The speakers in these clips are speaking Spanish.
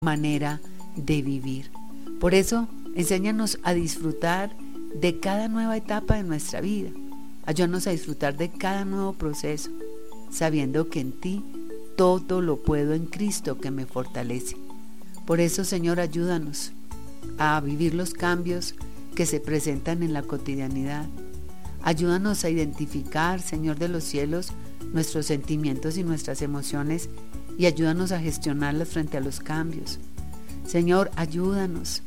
manera de vivir. Por eso, enséñanos a disfrutar de cada nueva etapa de nuestra vida. Ayúdanos a disfrutar de cada nuevo proceso, sabiendo que en ti todo lo puedo en Cristo que me fortalece. Por eso, Señor, ayúdanos a vivir los cambios que se presentan en la cotidianidad. Ayúdanos a identificar, Señor de los cielos, nuestros sentimientos y nuestras emociones y ayúdanos a gestionarlas frente a los cambios. Señor, ayúdanos,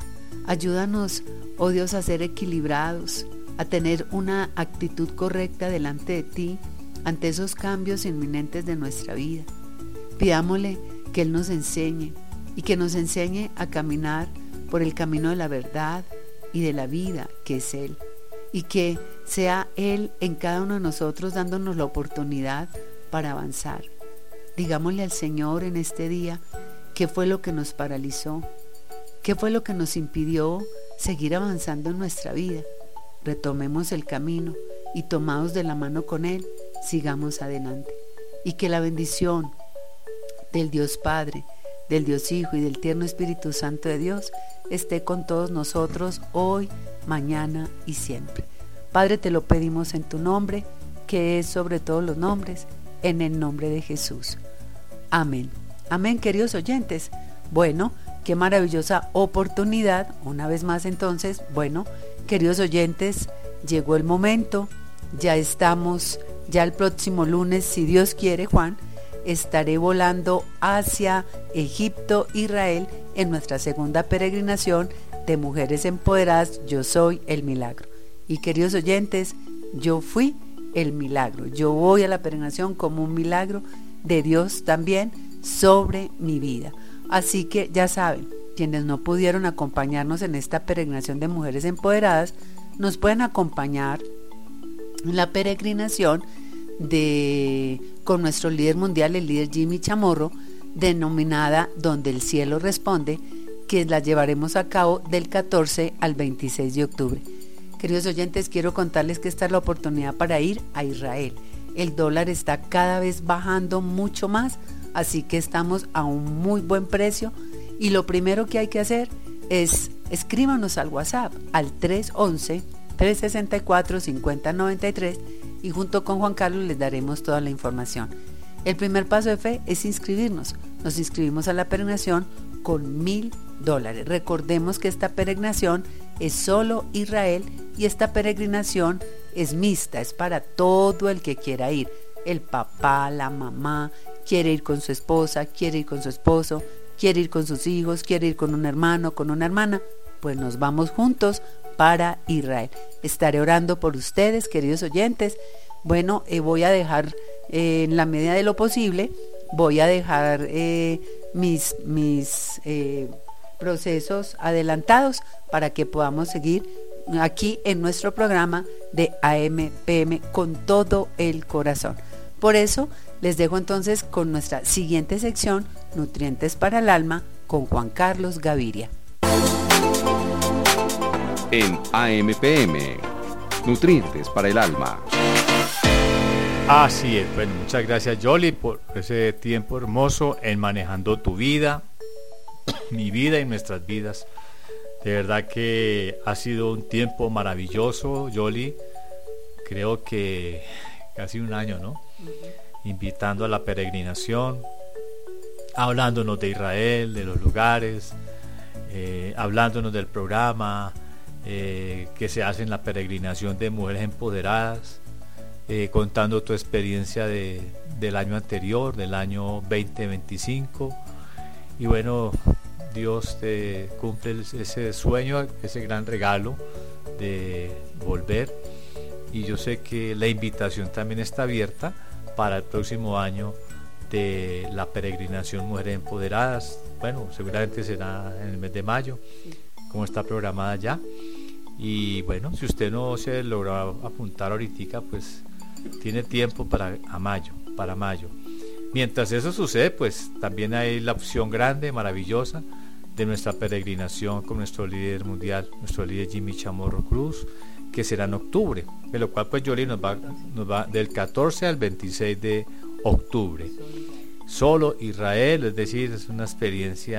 oh Dios, a ser equilibrados, a tener una actitud correcta delante de ti ante esos cambios inminentes de nuestra vida. Pidámosle que Él nos enseñe y que nos enseñe a caminar por el camino de la verdad y de la vida, que es Él, y que sea Él en cada uno de nosotros dándonos la oportunidad para avanzar. Digámosle al Señor en este día qué fue lo que nos paralizó, qué fue lo que nos impidió seguir avanzando en nuestra vida. Retomemos el camino y tomados de la mano con Él, sigamos adelante. Y que la bendición del Dios Padre, del Dios Hijo y del tierno Espíritu Santo de Dios esté con todos nosotros hoy, mañana y siempre. Padre, te lo pedimos en tu nombre, que es sobre todos los nombres, en el nombre de Jesús. Amén. Amén, queridos oyentes. Bueno, qué maravillosa oportunidad. Una vez más entonces, bueno, queridos oyentes, llegó el momento. Ya estamos, ya el próximo lunes, si Dios quiere, Juan, estaré volando hacia Egipto, Israel, en nuestra segunda peregrinación de Mujeres Empoderadas, Yo Soy el Milagro. Y queridos oyentes, yo fui el milagro. Yo voy a la peregrinación como un milagro de Dios también sobre mi vida. Así que ya saben, quienes no pudieron acompañarnos en esta peregrinación de Mujeres Empoderadas, nos pueden acompañar en la peregrinación con nuestro líder mundial, el líder Jimmy Chamorro, denominada Donde el Cielo Responde, que la llevaremos a cabo del 14 al 26 de octubre. Queridos oyentes, quiero contarles que esta es la oportunidad para ir a Israel. El dólar está cada vez bajando mucho más, así que estamos a un muy buen precio y lo primero que hay que hacer es escríbanos al WhatsApp al 311-364-5093 y junto con Juan Carlos les daremos toda la información. El primer paso de fe es inscribirnos. Nos inscribimos a la peregrinación con $1,000. Recordemos que esta peregrinación es solo Israel y esta peregrinación es mixta, es para todo el que quiera ir. El papá, la mamá, quiere ir con su esposa, quiere ir con su esposo, quiere ir con sus hijos, quiere ir con un hermano, con una hermana, pues nos vamos juntos para Israel. Estaré orando por ustedes, queridos oyentes. Bueno, voy a dejar, en la medida de lo posible, voy a dejar mis procesos adelantados para que podamos seguir aquí en nuestro programa de AM/PM con todo el corazón. Por eso les dejo entonces con nuestra siguiente sección, Nutrientes para el Alma, con Juan Carlos Gaviria. En AM/PM, Nutrientes para el Alma. Así es, bueno, muchas gracias Yoli por ese tiempo hermoso en manejando tu vida, mi vida y nuestras vidas. De verdad que ha sido un tiempo maravilloso, Yoli. Creo que casi un año, ¿no? Invitando a la peregrinación, hablándonos de Israel, de los lugares, hablándonos del programa que se hace en la peregrinación de Mujeres Empoderadas, contando tu experiencia del año anterior, del año 2025. Y bueno, Dios te cumple ese sueño, ese gran regalo de volver. Y yo sé que la invitación también está abierta para el próximo año de la peregrinación Mujeres Empoderadas. Bueno, seguramente será en el mes de mayo, como está programada ya. Y bueno, si usted no se logra apuntar ahorita, pues tiene tiempo para mayo. Mientras eso sucede, pues también hay la opción grande, maravillosa, de nuestra peregrinación con nuestro líder mundial, nuestro líder Jimmy Chamorro Cruz, que será en octubre, de lo cual pues Yoli nos va del 14 al 26 de octubre. Solo Israel, es decir, es una experiencia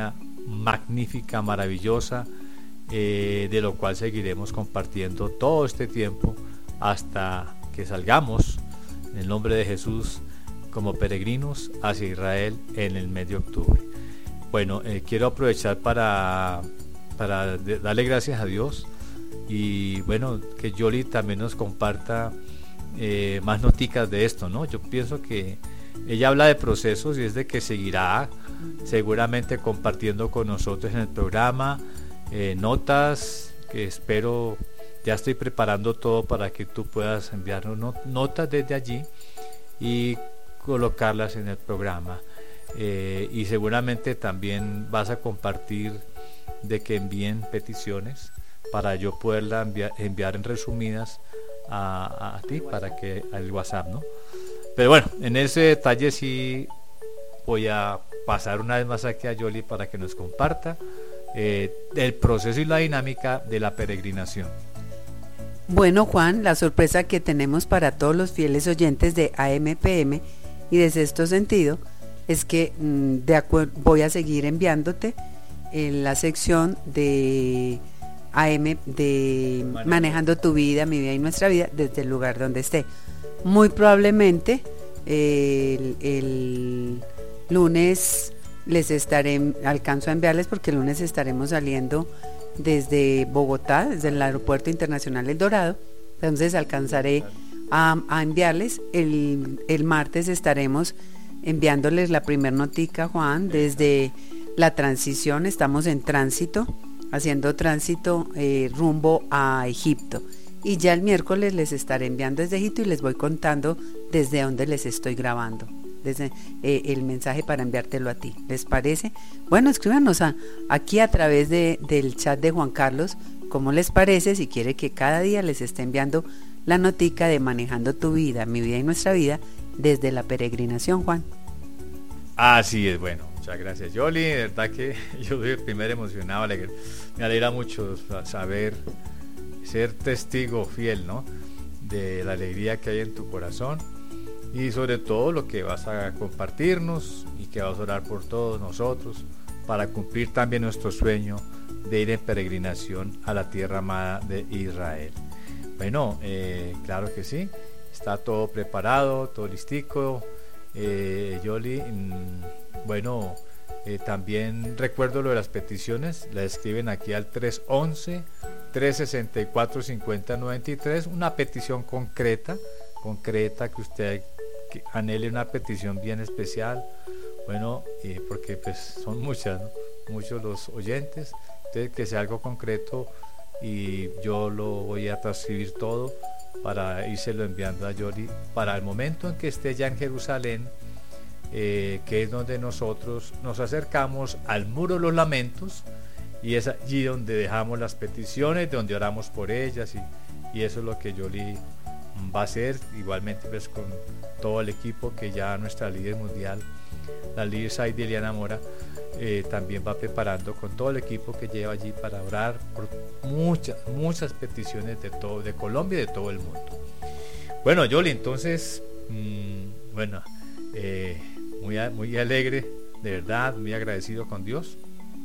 magnífica, maravillosa, de lo cual seguiremos compartiendo todo este tiempo hasta que salgamos en el nombre de Jesús como peregrinos hacia Israel en el mes de octubre. Bueno, quiero aprovechar para darle gracias a Dios y bueno, que Yoli también nos comparta más noticas de esto, ¿no? Yo pienso que ella habla de procesos y es de que seguirá seguramente compartiendo con nosotros en el programa notas que espero. Ya estoy preparando todo para que tú puedas enviarnos notas desde allí y colocarlas en el programa. Y seguramente también vas a compartir de que envíen peticiones para yo poderla enviar en resumidas a ti, para que al WhatsApp, ¿no? Pero bueno, en ese detalle sí voy a pasar una vez más aquí a Yoli para que nos comparta el proceso y la dinámica de la peregrinación. Bueno, Juan, la sorpresa que tenemos para todos los fieles oyentes de AMPM y de Sexto Sentido es que voy a seguir enviándote en la sección de Manejando tu vida, mi vida y nuestra vida desde el lugar donde esté. Muy probablemente el lunes alcanzo a enviarles, porque el lunes estaremos saliendo desde Bogotá, desde el Aeropuerto Internacional El Dorado. Entonces alcanzaré a enviarles. El martes estaremos enviándoles la primer notica, Juan, desde la transición. Estamos en tránsito, haciendo tránsito rumbo a Egipto. Y ya el miércoles les estaré enviando desde Egipto y les voy contando desde dónde les estoy grabando, desde el mensaje para enviártelo a ti. ¿Les parece? Bueno, escríbanos aquí a través del chat de Juan Carlos cómo les parece, si quiere que cada día les esté enviando la notica de Manejando tu vida, mi vida y nuestra vida desde la peregrinación, Juan. Así es, bueno, muchas gracias, Yoli. De verdad que yo soy el primer emocionado, me alegra mucho saber, ser testigo fiel, ¿no?, de la alegría que hay en tu corazón y sobre todo lo que vas a compartirnos y que vas a orar por todos nosotros para cumplir también nuestro sueño de ir en peregrinación a la tierra amada de Israel. Bueno, claro que sí, está todo preparado, todo listico, Yoli. Bueno, también recuerdo lo de las peticiones, la escriben aquí al 311-364-5093, una petición concreta que usted anhele, una petición bien especial. Bueno, porque pues son muchas, ¿no?, muchos los oyentes. Entonces, que sea algo concreto y yo lo voy a transcribir todo para írselo enviando a Yoli para el momento en que esté ya en Jerusalén, que es donde nosotros nos acercamos al Muro de los Lamentos, y es allí donde dejamos las peticiones, donde oramos por ellas, y eso es lo que Yoli va a hacer, igualmente pues con todo el equipo que ya nuestra líder mundial, la líder Saidi Eliana Mora, también va preparando con todo el equipo que lleva allí para orar por muchas peticiones de Colombia y de todo el mundo. Bueno, Yoli, entonces bueno, muy alegre, de verdad, muy agradecido con Dios,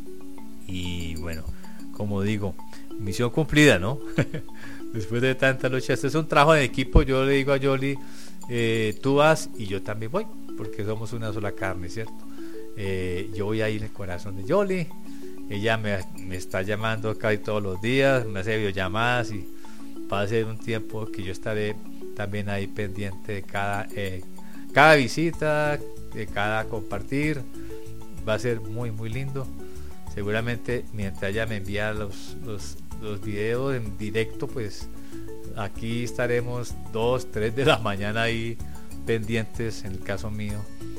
y bueno, como digo, misión cumplida, ¿no? Después de tanta lucha, este es un trabajo de equipo. Yo le digo a Yoli, tú vas y yo también voy, porque somos una sola carne, ¿cierto? Yo voy ahí en el corazón de Yoli. Ella me está llamando casi todos los días, me hace videollamadas, y va a ser un tiempo que yo estaré también ahí pendiente de cada visita, de cada compartir. Va a ser muy muy lindo. Seguramente mientras ella me envía los videos en directo, pues aquí estaremos 2, 3 de la mañana ahí pendientes, en el caso mío,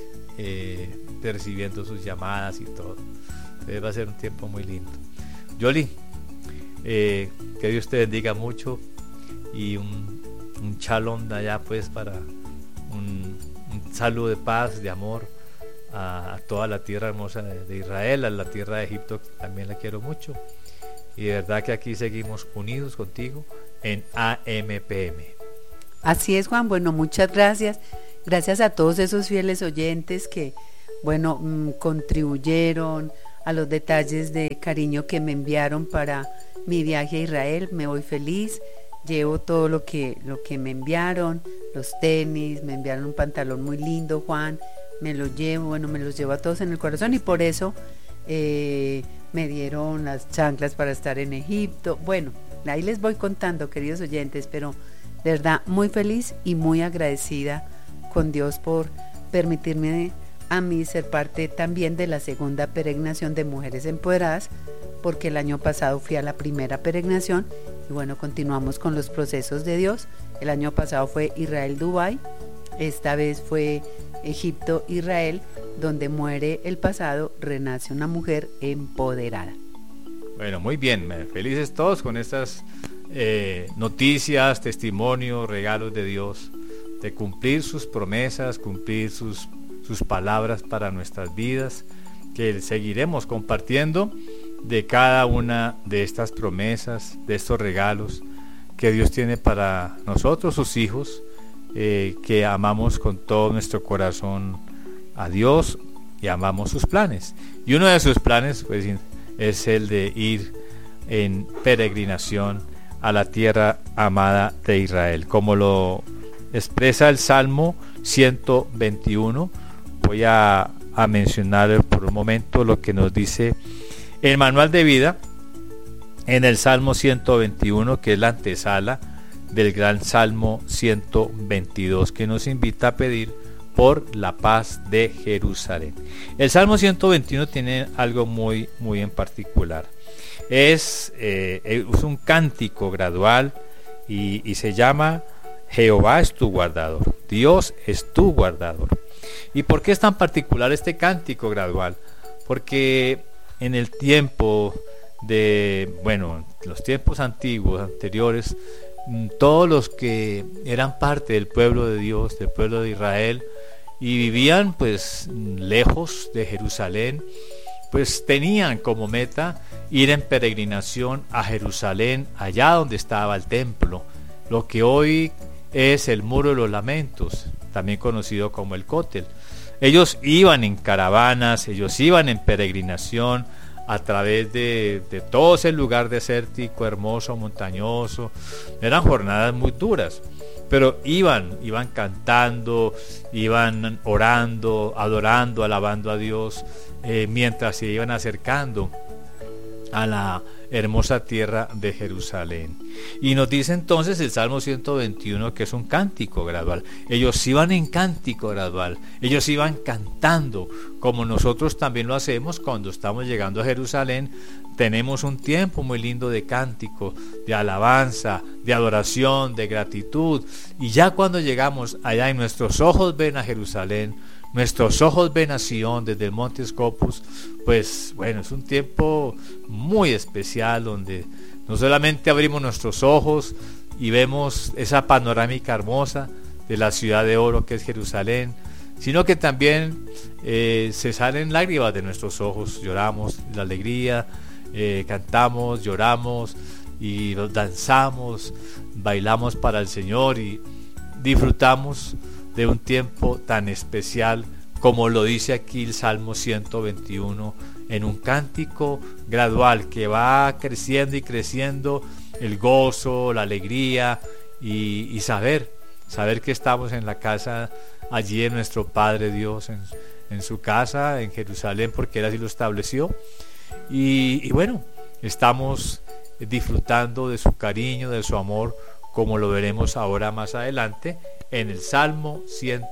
recibiendo sus llamadas y todo. Entonces va a ser un tiempo muy lindo. Yoli, que Dios te bendiga mucho, y un shalom de allá, pues, para un saludo de paz, de amor a toda la tierra hermosa de Israel, a la tierra de Egipto, que también la quiero mucho, y de verdad que aquí seguimos unidos contigo en AMPM. Así es, Juan. Bueno, muchas gracias a todos esos fieles oyentes que, bueno, contribuyeron, a los detalles de cariño que me enviaron para mi viaje a Israel. Me voy feliz, llevo todo lo que me enviaron, los tenis, me enviaron un pantalón muy lindo, Juan, me los llevo a todos en el corazón, y por eso me dieron las chanclas para estar en Egipto. Bueno, ahí les voy contando, queridos oyentes, pero de verdad muy feliz y muy agradecida con Dios por permitirme a mí ser parte también de la segunda peregrinación de Mujeres Empoderadas, porque el año pasado fui a la primera peregrinación y bueno, continuamos con los procesos de Dios. El año pasado fue Israel-Dubái, esta vez fue Egipto-Israel, donde muere el pasado, renace una mujer empoderada. Bueno, muy bien, felices todos con estas noticias, testimonios, regalos de Dios, de cumplir sus promesas, cumplir sus palabras para nuestras vidas, que seguiremos compartiendo de cada una de estas promesas, de estos regalos que Dios tiene para nosotros, sus hijos, que amamos con todo nuestro corazón a Dios y amamos sus planes. Y uno de sus planes pues, es el de ir en peregrinación a la tierra amada de Israel, como lo expresa el Salmo 121. Voy a mencionar por un momento lo que nos dice el manual de vida en el Salmo 121, que es la antesala del gran Salmo 122, que nos invita a pedir por la paz de Jerusalén. El Salmo 121 tiene algo muy en particular. Es un cántico gradual y se llama Jehová es tu guardador, Dios es tu guardador. ¿Y por qué es tan particular este cántico gradual? Porque en el tiempo los tiempos antiguos, anteriores, todos los que eran parte del pueblo de Dios, del pueblo de Israel, y vivían pues lejos de Jerusalén, pues tenían como meta ir en peregrinación a Jerusalén, allá donde estaba el templo, lo que hoy es el Muro de los Lamentos, también conocido como el Cótel. Ellos iban en caravanas, ellos iban en peregrinación a través de todo ese lugar desértico, hermoso, montañoso. Eran jornadas muy duras, pero iban cantando, iban orando, adorando, alabando a Dios, mientras se iban acercando a la hermosa tierra de Jerusalén. Y nos dice entonces el Salmo 121 que es un cántico gradual. Ellos iban en cántico gradual, ellos iban cantando, como nosotros también lo hacemos cuando estamos llegando a Jerusalén. Tenemos un tiempo muy lindo de cántico, de alabanza, de adoración, de gratitud, y ya cuando llegamos allá y nuestros ojos ven a Jerusalén, nuestros ojos ven a Sion desde el monte Scopus, pues bueno, es un tiempo muy especial donde no solamente abrimos nuestros ojos y vemos esa panorámica hermosa de la ciudad de oro que es Jerusalén, sino que también se salen lágrimas de nuestros ojos, lloramos de alegría, cantamos, lloramos y danzamos, bailamos para el Señor y disfrutamos de un tiempo tan especial como lo dice aquí el Salmo 121, en un cántico gradual que va creciendo y creciendo el gozo, la alegría y saber que estamos en la casa allí de nuestro Padre Dios, en su casa en Jerusalén, porque Él así lo estableció, y bueno, estamos disfrutando de su cariño, de su amor, como lo veremos ahora más adelante en el Salmo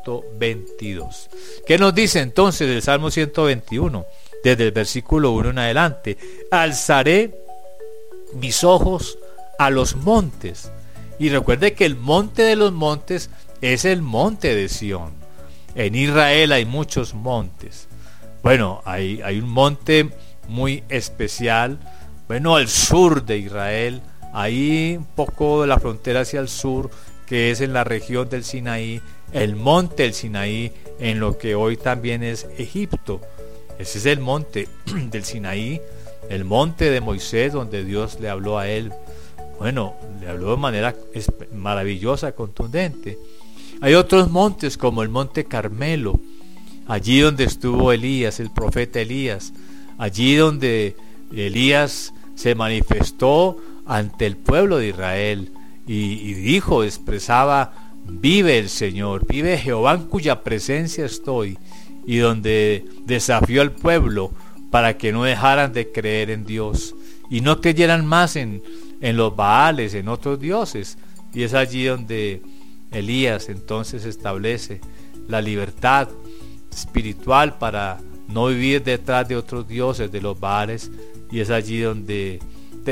122. ¿Qué nos dice entonces el Salmo 121? Desde el versículo 1 en adelante: alzaré mis ojos a los montes. Y recuerde que el monte de los montes es el monte de Sión. En Israel hay muchos montes. Bueno, hay un monte muy especial, bueno, al sur de Israel, ahí un poco de la frontera hacia el sur, que es en la región del Sinaí, el monte del Sinaí, en lo que hoy también es Egipto. Ese es el monte del Sinaí, el monte de Moisés, donde Dios le habló a él. Bueno, le habló de manera maravillosa, contundente. Hay otros montes como el monte Carmelo, allí donde estuvo Elías, el profeta Elías. allí donde Elías se manifestó ante el pueblo de Israel y dijo, expresaba: vive el Señor, vive Jehová en cuya presencia estoy, y donde desafió al pueblo para que no dejaran de creer en Dios y no creyeran más en los Baales, en otros dioses. Y es allí donde Elías entonces establece la libertad espiritual para no vivir detrás de otros dioses, de los Baales, y es allí donde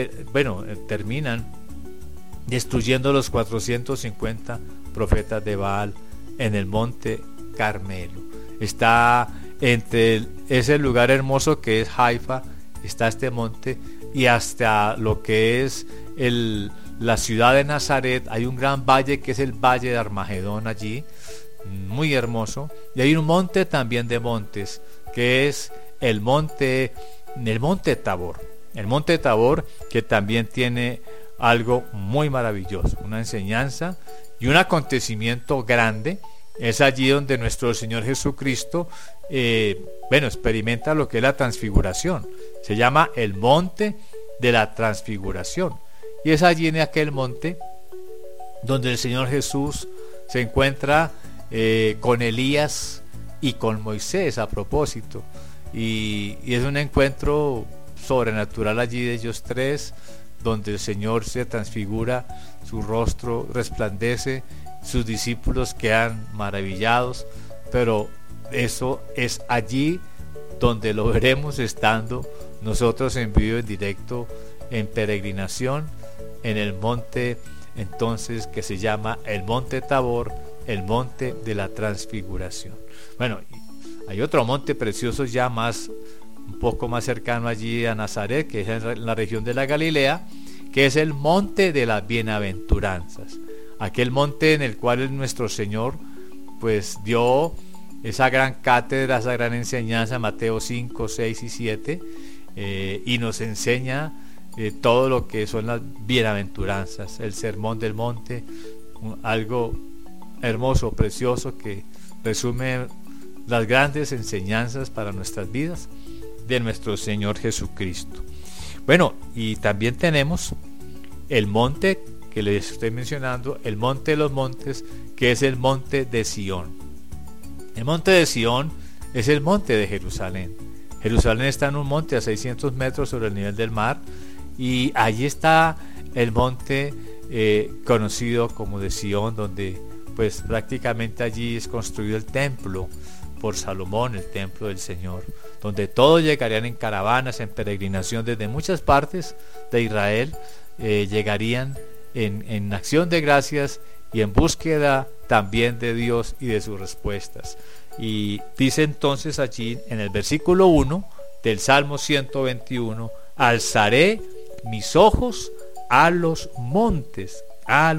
terminan destruyendo los 450 profetas de Baal en el monte Carmelo. Está entre ese lugar hermoso que es Haifa, está este monte, y hasta lo que es la ciudad de Nazaret hay un gran valle que es el valle de Armagedón allí, muy hermoso, y hay un monte también de montes que es el monte Tabor. El monte Tabor, que también tiene algo muy maravilloso, una enseñanza y un acontecimiento grande. Es allí donde nuestro Señor Jesucristo experimenta lo que es la transfiguración. Se llama el monte de la transfiguración, y es allí en aquel monte donde el Señor Jesús se encuentra con Elías y con Moisés a propósito, y es un encuentro sobrenatural allí de ellos tres, donde el Señor se transfigura, su rostro resplandece, sus discípulos quedan maravillados, pero eso es allí donde lo veremos estando nosotros en vivo, en directo, en peregrinación, en el monte entonces que se llama el monte Tabor, el monte de la transfiguración. Bueno, hay otro monte precioso ya un poco más cercano allí a Nazaret, que es en la región de la Galilea, que es el monte de las bienaventuranzas, aquel monte en el cual nuestro Señor pues dio esa gran cátedra, esa gran enseñanza, Mateo 5, 6 y 7, y nos enseña todo lo que son las bienaventuranzas, el sermón del monte, algo hermoso, precioso, que resume las grandes enseñanzas para nuestras vidas de nuestro Señor Jesucristo. Bueno, y también tenemos el monte que les estoy mencionando, el monte de los montes, que es el monte de Sión. El monte de Sión es el monte de Jerusalén. Jerusalén está en un monte a 600 metros sobre el nivel del mar, y allí está el monte conocido como de Sión, donde pues prácticamente allí es construido el templo por Salomón, el templo del Señor, donde todos llegarían en caravanas, en peregrinación desde muchas partes de Israel, llegarían en acción de gracias y en búsqueda también de Dios y de sus respuestas. Y dice entonces allí en el versículo 1 del Salmo 121: alzaré mis ojos a los montes, a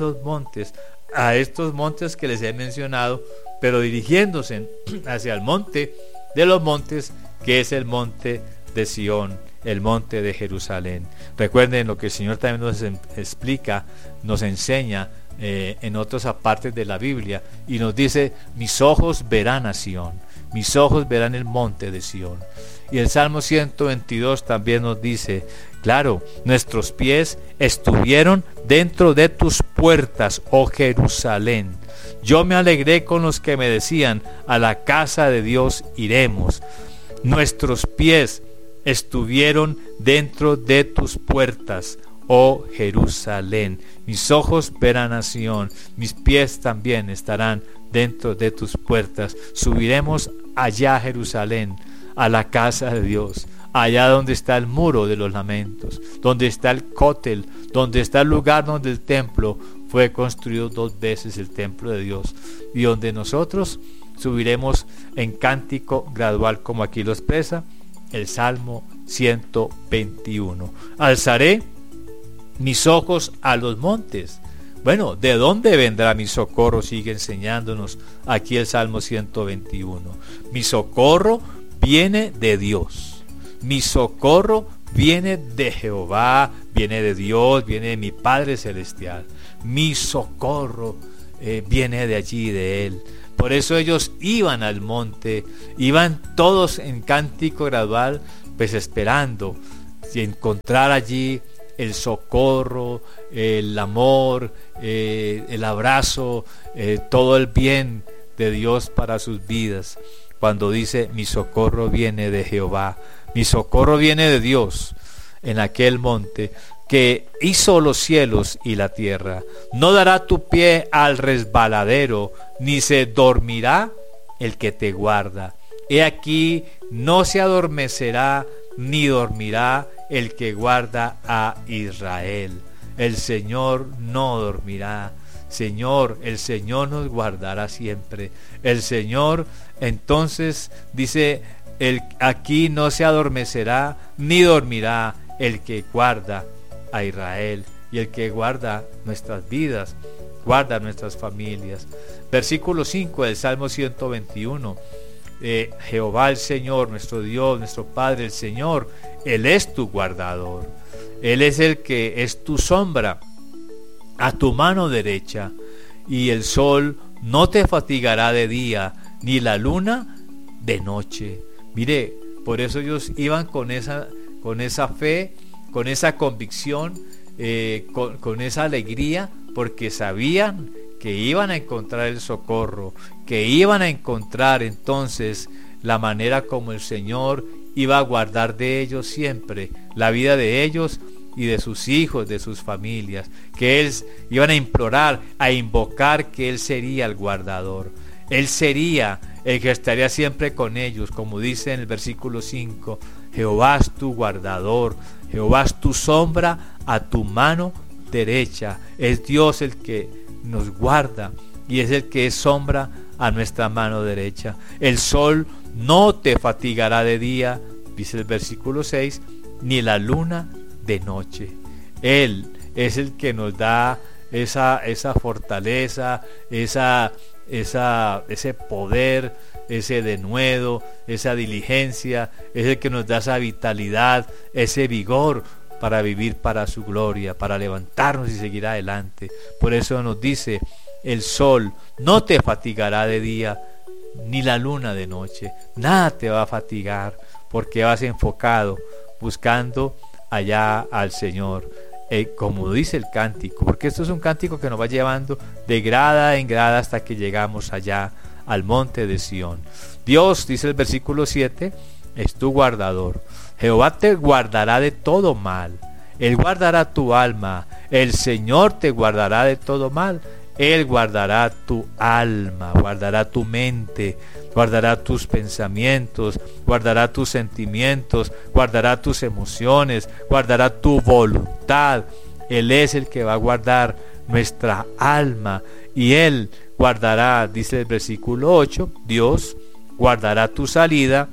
estos montes que les he mencionado, pero dirigiéndose hacia el monte de los montes, que es el monte de Sión, el monte de Jerusalén. Recuerden lo que el Señor también nos explica, nos enseña en otras partes de la Biblia, y nos dice: mis ojos verán a Sión, mis ojos verán el monte de Sión. Y el Salmo 122 también nos dice: claro, nuestros pies estuvieron dentro de tus puertas, oh Jerusalén. Yo me alegré con los que me decían: a la casa de Dios iremos. Nuestros pies estuvieron dentro de tus puertas, oh Jerusalén. Mis ojos verán a Sión, mis pies también estarán dentro de tus puertas. Subiremos allá a Jerusalén, a la casa de Dios, allá donde está el muro de los lamentos, donde está el cótel, donde está el lugar donde el templo fue construido 2 veces, el templo de Dios, y donde nosotros subiremos en cántico gradual, como aquí lo expresa el Salmo 121. Alzaré mis ojos a los montes. Bueno, ¿de dónde vendrá mi socorro? Sigue enseñándonos aquí el Salmo 121. Mi socorro viene de Dios. Mi socorro viene de Jehová, viene de Dios, viene de mi Padre Celestial. Mi socorro viene de allí, de Él. Por eso ellos iban al monte, iban todos en cántico gradual, pues esperando y encontrar allí el socorro, el amor, el abrazo, todo el bien de Dios para sus vidas. Cuando dice: mi socorro viene de Jehová, mi socorro viene de Dios en aquel monte que hizo los cielos y la tierra. No dará tu pie al resbaladero, ni se dormirá el que te guarda. He aquí, no se adormecerá ni dormirá el que guarda a Israel. El Señor no dormirá. Señor, el Señor nos guardará siempre. El Señor, entonces, dice, aquí no se adormecerá ni dormirá el que guarda a Israel, y el que guarda nuestras vidas, guarda nuestras familias. Versículo 5 del Salmo 121. Jehová el Señor, nuestro Dios, nuestro Padre, el Señor, Él es tu guardador. Él es el que es tu sombra a tu mano derecha, y el sol no te fatigará de día, ni la luna de noche. Mire, por eso ellos iban con esa fe, con esa convicción, con esa alegría, porque sabían que iban a encontrar el socorro, que iban a encontrar entonces la manera como el Señor iba a guardar de ellos siempre la vida de ellos y de sus hijos, de sus familias, que Él iban a implorar, a invocar que Él sería el guardador. Él sería el que estaría siempre con ellos, como dice en el versículo 5, Jehová es tu guardador, Jehová es tu sombra a tu mano derecha. Es Dios el que nos guarda y es el que es sombra a nuestra mano derecha. El sol no te fatigará de día, dice el versículo 6, ni la luna de noche. Él es el que nos da esa fortaleza, ese poder, ese denuedo, esa diligencia. Es el que nos da esa vitalidad, ese vigor para vivir para su gloria, para levantarnos y seguir adelante. Por eso nos dice: el sol no te fatigará de día, ni la luna de noche. Nada te va a fatigar, porque vas enfocado, buscando allá al Señor, como dice el cántico, porque esto es un cántico que nos va llevando de grada en grada hasta que llegamos allá al monte de Sión. Dios, dice el versículo 7, es tu guardador. Jehová te guardará de todo mal. Él guardará tu alma. El Señor te guardará de todo mal. Él guardará tu alma, guardará tu mente, guardará tus pensamientos, guardará tus sentimientos, guardará tus emociones, guardará tu voluntad. Él es el que va a guardar nuestra alma, y Él guardará, dice el versículo 8, Dios guardará tu salida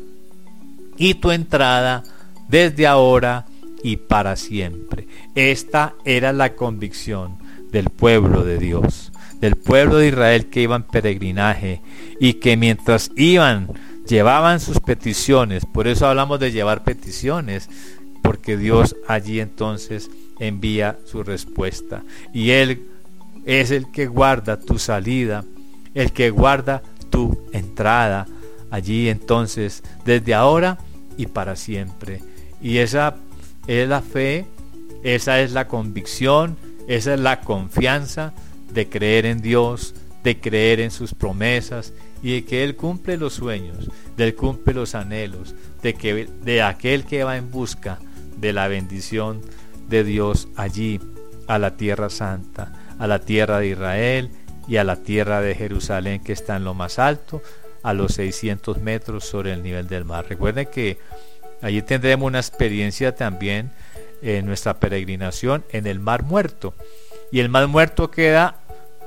y tu entrada desde ahora y para siempre. Esta era la convicción del pueblo de Dios, del pueblo de Israel, que iba en peregrinaje y que mientras iban llevaban sus peticiones. Por eso hablamos de llevar peticiones, porque Dios allí entonces envía su respuesta, y Él es el que guarda tu salida, el que guarda tu entrada allí entonces desde ahora y para siempre. Y esa es la fe, esa es la convicción, esa es la confianza de creer en Dios, de creer en sus promesas, y de que Él cumple los sueños, de Él cumple los anhelos, de aquel que va en busca de la bendición de Dios allí, a la tierra santa, a la tierra de Israel y a la tierra de Jerusalén, que está en lo más alto, a los 600 metros sobre el nivel del mar. Recuerden que allí tendremos una experiencia también en nuestra peregrinación en el Mar Muerto, y el Mar Muerto queda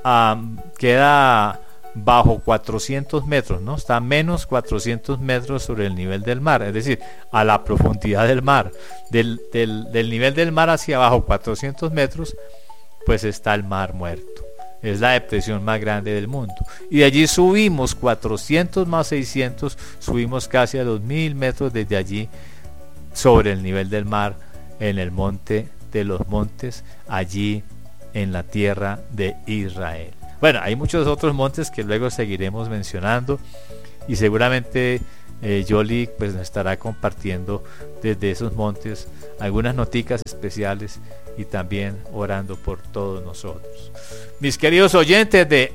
bajo 400 metros, ¿no? Está a menos 400 metros sobre el nivel del mar, es decir, a la profundidad del mar, del nivel del mar hacia abajo 400 metros, pues está el Mar Muerto. Es la depresión más grande del mundo, y de allí subimos 400 más 600, subimos casi a 2000 metros desde allí sobre el nivel del mar, en el monte de los montes, allí en la tierra de Israel. Bueno, hay muchos otros montes que luego seguiremos mencionando, y seguramente Yoli pues nos estará compartiendo desde esos montes algunas noticas especiales y también orando por todos nosotros. Mis queridos oyentes de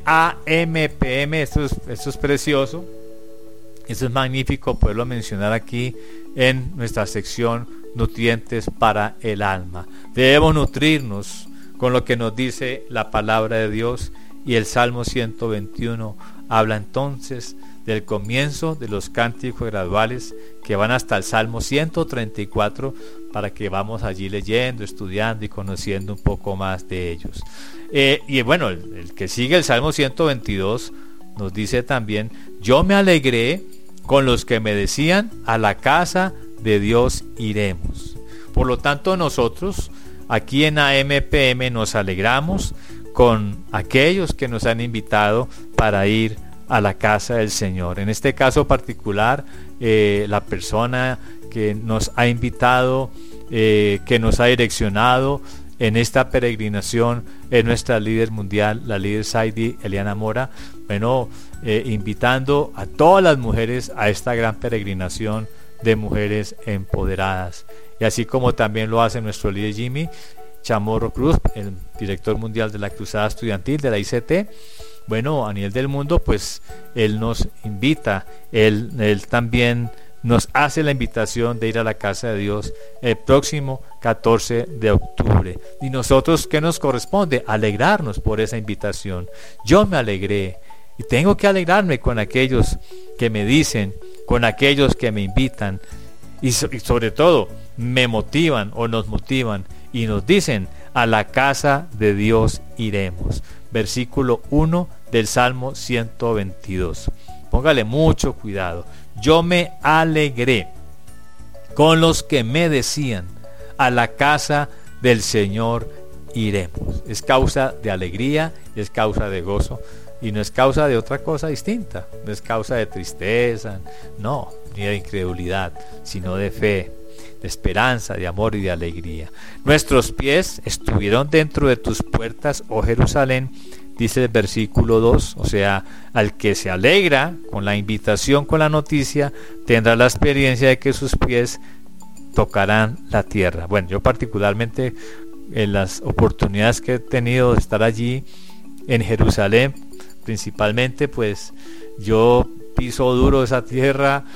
AMPM, esto es precioso, esto es magnífico poderlo mencionar aquí en nuestra sección Nutrientes para el Alma. Debemos nutrirnos con lo que nos dice la palabra de Dios, y el Salmo 121 habla entonces del comienzo de los cánticos graduales que van hasta el Salmo 134, para que vamos allí leyendo, estudiando y conociendo un poco más de ellos. Y bueno, el que sigue, el Salmo 122, nos dice también: yo me alegré con los que me decían, a la casa de Dios iremos. Por lo tanto, nosotros aquí en AMPM nos alegramos con aquellos que nos han invitado para ir a la casa del Señor. En este caso particular, la persona que nos ha invitado, que nos ha direccionado en esta peregrinación, es nuestra líder mundial, la líder Saidi Eliana Mora. Bueno, invitando a todas las mujeres a esta gran peregrinación de mujeres empoderadas. Y así como también lo hace nuestro líder Jimmy Chamorro Cruz, el director mundial de la Cruzada Estudiantil de la ICT. Bueno, a nivel del mundo, pues él nos invita, él también nos hace la invitación de ir a la casa de Dios el próximo 14 de octubre. Y nosotros, ¿qué nos corresponde? Alegrarnos por esa invitación. Yo me alegré y tengo que alegrarme con aquellos que me dicen, con aquellos que me invitan y sobre todo me motivan o nos motivan y nos dicen: a la casa de Dios iremos. Versículo 1 del Salmo 122. Póngale mucho cuidado. Yo me alegré con los que me decían: a la casa del Señor iremos. Es causa de alegría, es causa de gozo, y no es causa de otra cosa distinta. No es causa de tristeza, no, ni de incredulidad, sino de fe, de esperanza, de amor y de alegría. Nuestros pies estuvieron dentro de tus puertas, oh Jerusalén, dice el versículo 2, o sea, al que se alegra con la invitación, con la noticia, tendrá la experiencia de que sus pies tocarán la tierra. Bueno, yo particularmente en las oportunidades que he tenido de estar allí en Jerusalén, principalmente, pues yo piso duro esa tierra,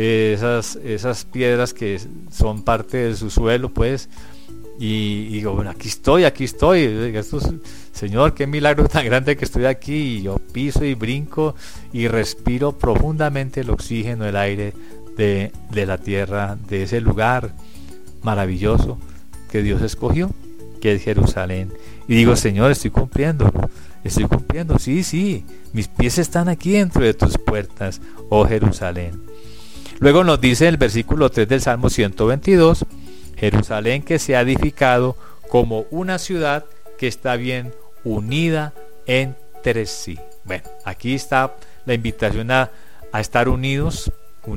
esas piedras que son parte de su suelo, pues, y digo, bueno, aquí estoy, Señor, qué milagro tan grande que estoy aquí. Y yo piso y brinco y respiro profundamente el oxígeno, el aire de la tierra, de ese lugar maravilloso que Dios escogió, que es Jerusalén. Y digo, Señor, estoy cumpliendo, sí, mis pies están aquí dentro de tus puertas, oh Jerusalén. Luego nos dice el versículo 3 del Salmo 122, Jerusalén que se ha edificado como una ciudad que está bien unida entre sí. Bueno, aquí está la invitación a estar unidos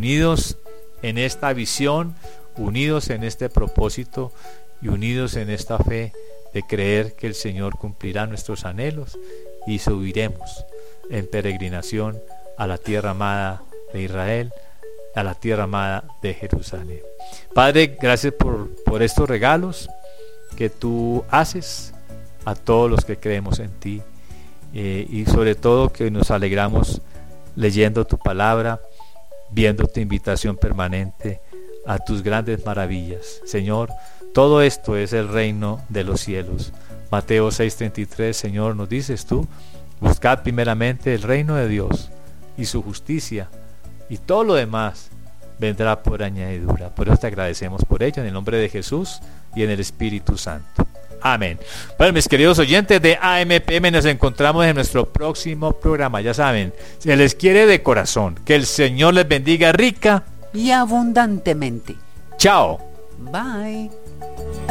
en esta visión, unidos en este propósito y unidos en esta fe de creer que el Señor cumplirá nuestros anhelos y subiremos en peregrinación a la tierra amada de Israel, a la tierra amada de Jerusalén. Padre, gracias por estos regalos que tú haces a todos los que creemos en ti, y sobre todo que nos alegramos leyendo tu palabra, viendo tu invitación permanente a tus grandes maravillas. Señor, todo esto es el reino de los cielos. Mateo 6:33, Señor, nos dices tú: buscad primeramente el reino de Dios y su justicia, y todo lo demás vendrá por añadidura. Por eso te agradecemos por ello, en el nombre de Jesús y en el Espíritu Santo. Amén. Bueno, mis queridos oyentes de AMPM, nos encontramos en nuestro próximo programa. Ya saben, se les quiere de corazón. Que el Señor les bendiga rica y abundantemente. Chao. Bye.